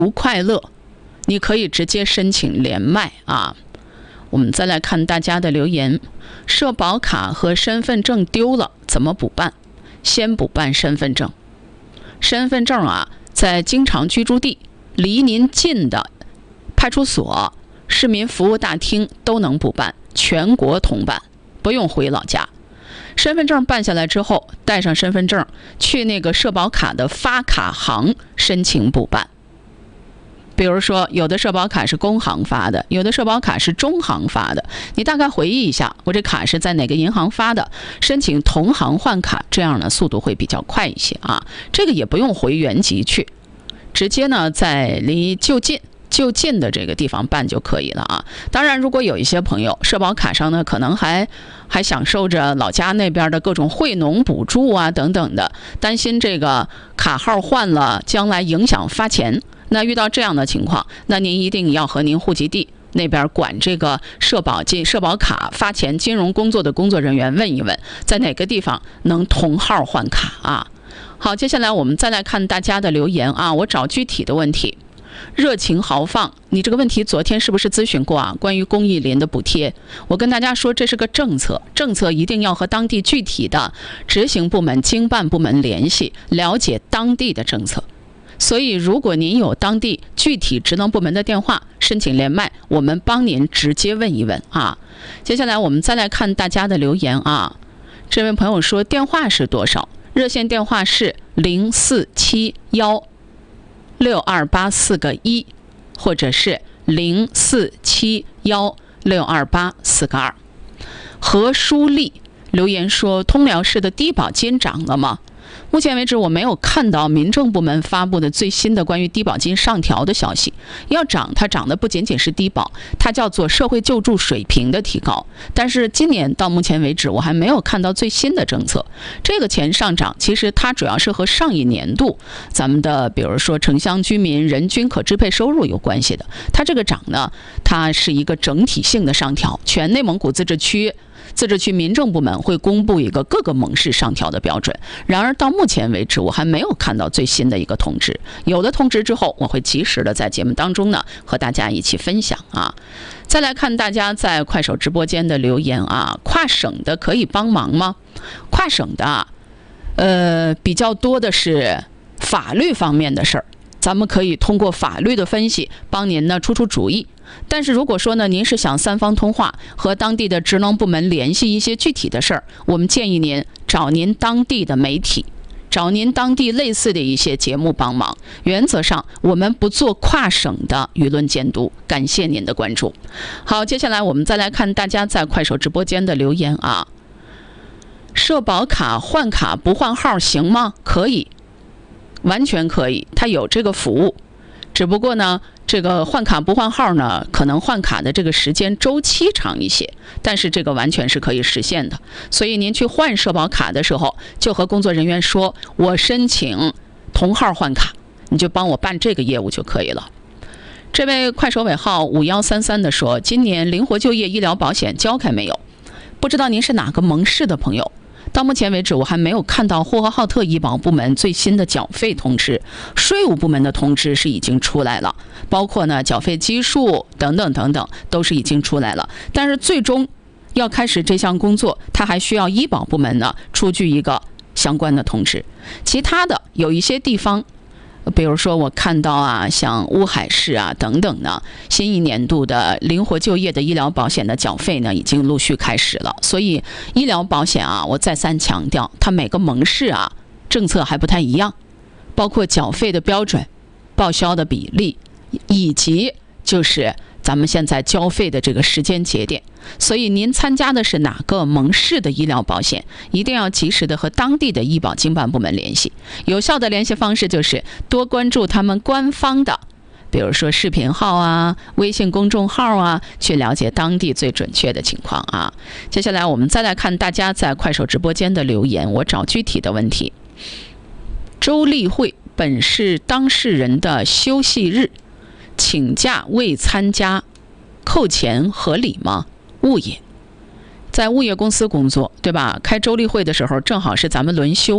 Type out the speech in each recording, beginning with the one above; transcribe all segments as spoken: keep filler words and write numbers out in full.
不快乐，你可以直接申请连麦啊。我们再来看大家的留言，社保卡和身份证丢了怎么补办？先补办身份证。身份证啊，在经常居住地离您近的派出所、市民服务大厅都能补办，全国通办，不用回老家。身份证办下来之后，带上身份证去那个社保卡的发卡行申请补办。比如说，有的社保卡是工行发的，有的社保卡是中行发的，你大概回忆一下，我这卡是在哪个银行发的，申请同行换卡，这样呢速度会比较快一些啊。这个也不用回原籍去，直接呢在离就近就近的这个地方办就可以了啊。当然，如果有一些朋友社保卡上呢，可能还还享受着老家那边的各种惠农补助啊等等的，担心这个卡号换了将来影响发钱。那遇到这样的情况，那您一定要和您户籍地那边管这个社保金、社保卡发钱金融工作的工作人员问一问，在哪个地方能同号换卡啊？好，接下来我们再来看大家的留言啊，我找具体的问题。热情豪放，你这个问题昨天是不是咨询过啊？关于公益林的补贴，我跟大家说这是个政策，政策一定要和当地具体的执行部门、经办部门联系，了解当地的政策。所以如果您有当地具体职能部门的电话，申请连麦，我们帮您直接问一问啊。接下来我们再来看大家的留言啊。这位朋友说电话是多少？热线电话是零四七幺六二八四个一，或者是零四七幺六二八四个二。何淑丽留言说，通辽市的低保金涨了吗？目前为止，我没有看到民政部门发布的最新的关于低保金上调的消息。要涨，它涨的不仅仅是低保，它叫做社会救助水平的提高。但是今年到目前为止，我还没有看到最新的政策。这个钱上涨，其实它主要是和上一年度咱们的，比如说城乡居民人均可支配收入有关系的。它这个涨呢，它是一个整体性的上调，全内蒙古自治区。自治区民政部门会公布一个各个蒙市上调的标准，然而到目前为止，我还没有看到最新的一个通知。有了通知之后，我会及时的在节目当中呢和大家一起分享啊。再来看大家在快手直播间的留言啊，跨省的可以帮忙吗？跨省的啊，呃，比较多的是法律方面的事儿，咱们可以通过法律的分析帮您呢出出主意。但是如果说呢，您是想三方通话，和当地的职能部门联系一些具体的事儿，我们建议您找您当地的媒体，找您当地类似的一些节目帮忙。原则上，我们不做跨省的舆论监督。感谢您的关注。好，接下来我们再来看大家在快手直播间的留言啊。社保卡换卡不换号行吗？可以，完全可以，它有这个服务。只不过呢，这个换卡不换号呢，可能换卡的这个时间周期长一些，但是这个完全是可以实现的。所以您去换社保卡的时候，就和工作人员说，我申请同号换卡，你就帮我办这个业务就可以了。这位快手尾号五幺三三的说，今年灵活就业医疗保险交开没有？不知道您是哪个蒙市的朋友？到目前为止，我还没有看到呼和浩特医保部门最新的缴费通知，税务部门的通知是已经出来了，包括呢缴费基数等等等等都是已经出来了。但是最终要开始这项工作，它还需要医保部门呢出具一个相关的通知。其他的有一些地方，比如说我看到啊，像乌海市啊等等呢，新一年度的灵活就业的医疗保险的缴费呢，已经陆续开始了。所以医疗保险啊，我再三强调，它每个蒙市啊政策还不太一样，包括缴费的标准、报销的比例，以及就是咱们现在交费的这个时间节点。所以您参加的是哪个蒙市的医疗保险，一定要及时的和当地的医保经办部门联系。有效的联系方式就是多关注他们官方的，比如说视频号啊、微信公众号啊，去了解当地最准确的情况啊。接下来我们再来看大家在快手直播间的留言，我找具体的问题。周例会本是当事人的休息日，请假未参加，扣钱合理吗？物业在物业公司工作，对吧？开周例会的时候正好是咱们轮休，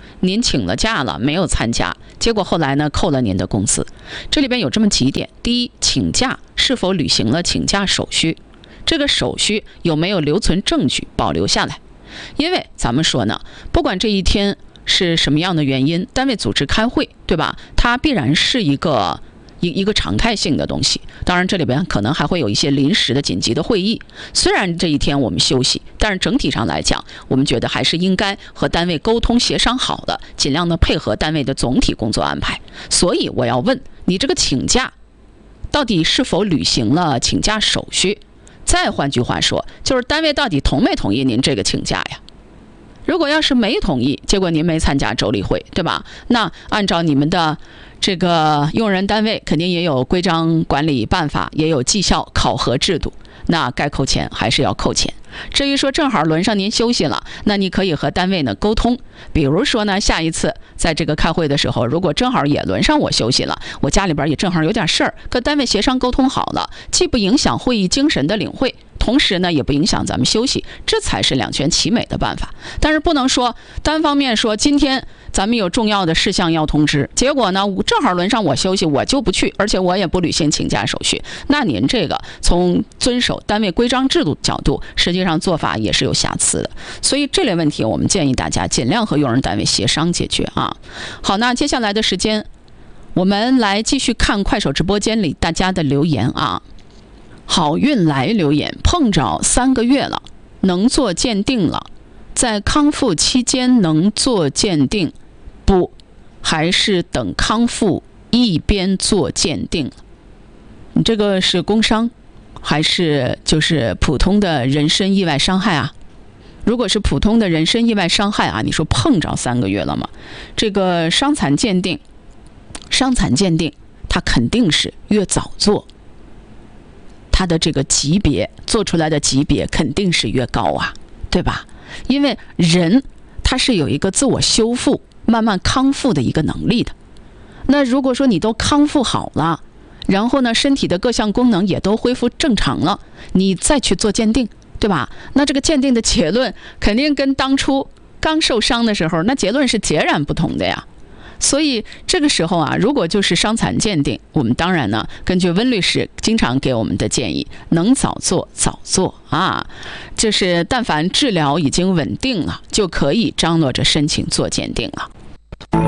您请了假了，没有参加，结果后来呢扣了您的工资。这里边有这么几点：第一，请假是否履行了请假手续，这个手续有没有留存证据保留下来？因为咱们说呢，不管这一天是什么样的原因，单位组织开会，对吧？它必然是一个一一个常态性的东西。当然这里边可能还会有一些临时的紧急的会议，虽然这一天我们休息，但是整体上来讲，我们觉得还是应该和单位沟通协商好的，尽量的配合单位的总体工作安排。所以我要问你，这个请假到底是否履行了请假手续？再换句话说，就是单位到底同没同意您这个请假呀？如果要是没同意，结果您没参加周例会，对吧？那按照你们的这个用人单位肯定也有规章管理办法，也有绩效考核制度，那该扣钱还是要扣钱。至于说正好轮上您休息了，那你可以和单位呢沟通，比如说呢，下一次在这个开会的时候，如果正好也轮上我休息了，我家里边也正好有点事儿，跟单位协商沟通好了，既不影响会议精神的领会，同时呢也不影响咱们休息，这才是两全其美的办法。但是不能说单方面说今天咱们有重要的事项要通知，结果呢正好轮上我休息，我就不去，而且我也不履行请假手续，那您这个从遵守单位规章制度角度，实际上做法也是有瑕疵的。所以这类问题我们建议大家尽量和用人单位协商解决啊。好，那接下来的时间我们来继续看快手直播间里大家的留言啊。好运来留言，碰着三个月了，能做鉴定了，在康复期间能做鉴定不？还是等康复一边做鉴定了？你这个是工伤还是就是普通的人身意外伤害啊？如果是普通的人身意外伤害啊，你说碰着三个月了吗？这个伤残鉴定伤残鉴定它肯定是越早做，它的这个级别做出来的级别肯定是越高啊，对吧？因为人他是有一个自我修复慢慢康复的一个能力的。那如果说你都康复好了，然后呢身体的各项功能也都恢复正常了，你再去做鉴定，对吧？那这个鉴定的结论肯定跟当初刚受伤的时候那结论是截然不同的呀。所以这个时候啊，如果就是伤残鉴定，我们当然呢根据温律师经常给我们的建议，能早做早做啊，就是但凡治疗已经稳定了，就可以张罗着申请做鉴定了。